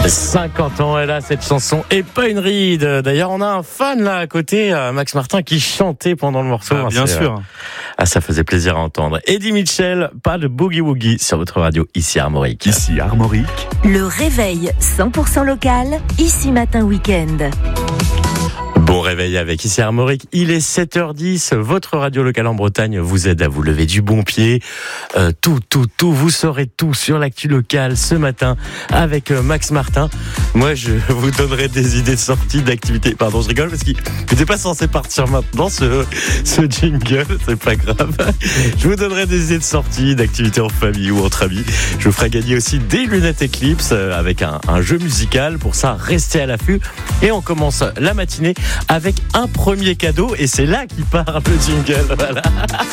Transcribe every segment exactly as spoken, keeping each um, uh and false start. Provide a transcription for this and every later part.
cinquante ans, elle a cette chanson et pas une ride. D'ailleurs, on a un fan là à côté, Max Martin, qui chantait pendant le morceau. Ah, bien C'est, sûr. Euh, ah, ça faisait plaisir à entendre. Eddie Mitchell, pas de boogie woogie sur votre radio, ici Armorique. Ici Armorique. Le réveil cent pour cent local, ici matin week-end. Bon réveil avec ici Armorique, il est sept heures dix, votre radio locale en Bretagne vous aide à vous lever du bon pied. Euh, tout, tout, tout, vous saurez tout sur l'actu locale ce matin avec euh, Max Martin. Moi, je vous donnerai des idées de sortie, d'activités. Pardon, je rigole parce qu'il n'était pas censé partir maintenant, ce, ce jingle, c'est pas grave. Je vous donnerai des idées de sortie, d'activités en famille ou entre amis. Je vous ferai gagner aussi des lunettes Eclipse euh, avec un, un jeu musical. Pour ça, restez à l'affût. Et on commence la matinée avec un premier cadeau, et c'est là qu'il part le jingle. Voilà.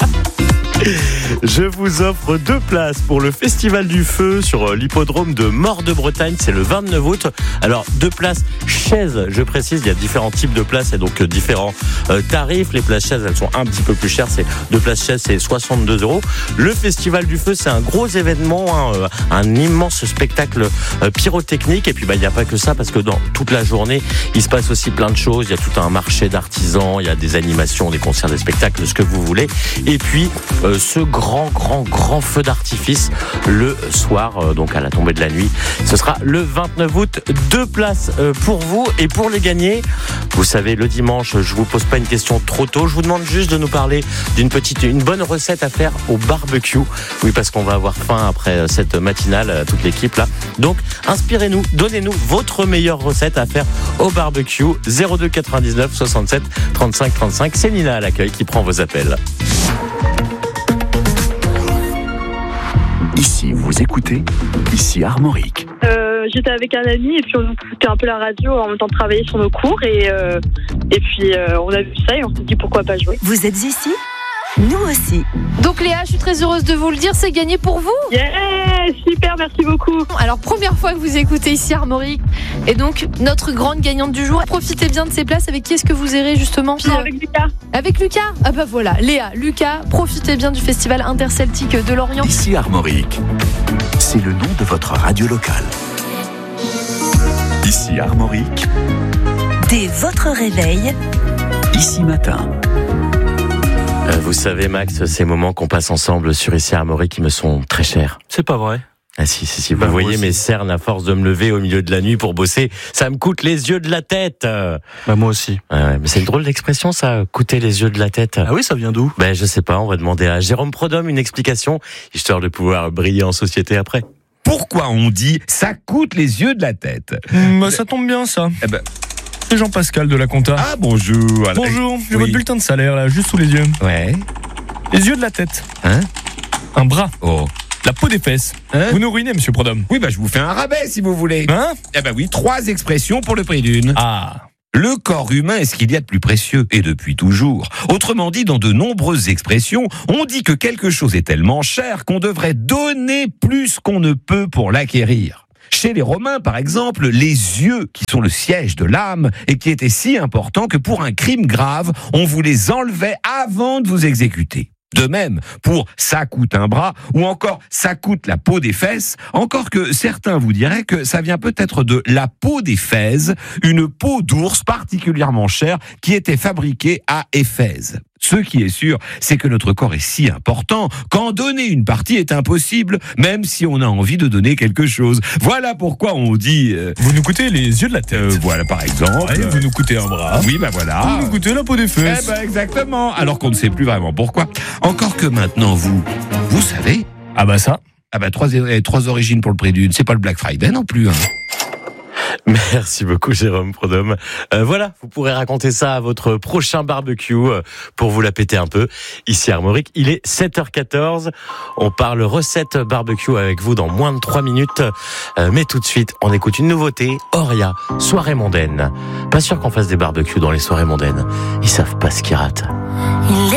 Je vous offre deux places pour le Festival du Feu sur l'hippodrome de Mort-de-Bretagne. C'est le vingt-neuf août. Alors, deux places chaises, je précise, il y a différents types de places et donc différents euh, tarifs. Les places chaises, elles sont un petit peu plus chères. C'est deux places chaises, c'est soixante-deux euros. Le Festival du Feu, c'est un gros événement, hein, euh, un immense spectacle euh, pyrotechnique. Et puis, bah, il n'y a pas que ça, parce que dans toute la journée, il se passe aussi plein de choses. Il y a tout un marché d'artisans, il y a des animations, des concerts, des spectacles, ce que vous voulez. Et puis, euh, ce grand, grand, grand feu d'artifice le soir, euh, donc à la tombée de la nuit. Ce sera le vingt-neuf août. Deux places euh, pour vous et pour les gagner. Vous savez, le dimanche, je vous pose pas une question trop tôt. Je vous demande juste de nous parler d'une petite, une bonne recette à faire au barbecue. Oui, parce qu'on va avoir faim après cette matinale, toute l'équipe là. Donc, inspirez-nous, donnez-nous votre meilleure recette à faire au barbecue. zéro deux quatre-vingt-dix-neuf soixante-sept trente-cinq trente-cinq. C'est Nina à l'accueil qui prend vos appels. Ici, vous écoutez, ici Armorique. Euh, j'étais avec un ami et puis on écoutait un peu la radio en même temps de travailler sur nos cours et, euh, et puis euh, on a vu ça et on s'est dit pourquoi pas jouer. Vous êtes ici ? Nous aussi. Donc Léa, je suis très heureuse de vous le dire, c'est gagné pour vous. Yeah, super, merci beaucoup. Alors première fois que vous écoutez ici Armorique et donc notre grande gagnante du jour. Profitez bien de ces places. Avec qui est-ce que vous irez justement? Non, avec Lucas. Avec Lucas. Ah bah voilà, Léa, Lucas, profitez bien du festival interceltique de Lorient. Ici Armorique, c'est le nom de votre radio locale. Ici Armorique, dès votre réveil, ici matin. Vous savez, Max, ces moments qu'on passe ensemble sur ici Armorique qui me sont très chers. C'est pas vrai. Ah si, si, si. Vous Bah, voyez moi mes cernes à force de me lever au milieu de la nuit pour bosser. Ça me coûte les yeux de la tête. Bah moi aussi. Ouais, mais c'est une drôle d'expression, ça, coûter les yeux de la tête. Ah oui, ça vient d'où? Ben, je sais pas, on va demander à Jérôme Prodhomme une explication, histoire de pouvoir briller en société après. Pourquoi on dit ça coûte les yeux de la tête? Bah, ça tombe bien, ça. Eh ben, C'est Jean-Pascal de la compta. ah bonjour. Bonjour, j'ai Oui. votre bulletin de salaire là, juste sous les yeux. Ouais. Les yeux de la tête. Hein? Un bras. Oh. La peau des fesses. Hein? Vous nous ruinez, monsieur Prodhomme. Oui, bah je vous fais un rabais si vous voulez. Hein? Eh ben oui, trois expressions pour le prix d'une. Ah. Le corps humain est ce qu'il y a de plus précieux, et depuis toujours. Autrement dit, dans de nombreuses expressions, on dit que quelque chose est tellement cher qu'on devrait donner plus qu'on ne peut pour l'acquérir. Chez les Romains, par exemple, les yeux, qui sont le siège de l'âme, et qui étaient si importants que pour un crime grave, on vous les enlevait avant de vous exécuter. De même, pour « ça coûte un bras » ou encore « ça coûte la peau des fesses », encore que certains vous diraient que ça vient peut-être de la peau des Fèses, une peau d'ours particulièrement chère qui était fabriquée à Éphèse. Ce qui est sûr, c'est que notre corps est si important qu'en donner une partie est impossible, même si on a envie de donner quelque chose. Voilà pourquoi on dit... Euh, Vous nous coûtez les yeux de la tête. euh, voilà, par exemple... Ouais, vous nous coûtez un bras. Oui, bah voilà. Vous nous coûtez la peau des Eh fesses. ben exactement, alors qu'on ne sait plus vraiment pourquoi. Encore que maintenant, vous, vous savez... Ah bah ça. Ah bah trois, eh, trois origines pour le prix d'une, c'est pas le Black Friday non plus, hein. Merci beaucoup, Jérôme Prodhomme. Euh, voilà, vous pourrez raconter ça à votre prochain barbecue euh, pour vous la péter un peu. Ici Armorique, il est sept heures quatorze. On parle recette barbecue avec vous dans moins de trois minutes. Euh, mais tout de suite, on écoute une nouveauté. Auria, soirée mondaine. Pas sûr qu'on fasse des barbecues dans les soirées mondaines. Ils savent pas ce qu'ils ratent.